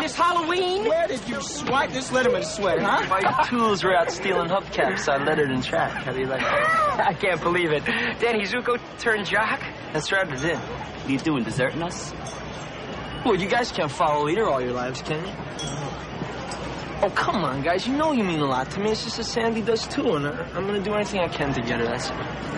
it's Halloween? Where did you swipe this Letterman sweat, huh? My tools were out stealing hubcaps on Letterman track. How do you like that? I can't believe it. Danny Zuko turned jock? That's right, it did. What are you doing, deserting us? Well, you guys can't follow a leader all your lives, can you? Oh, come on, guys. You know you mean a lot to me. It's just as Sandy does, too, and I'm going to do anything I can to get her, that's it.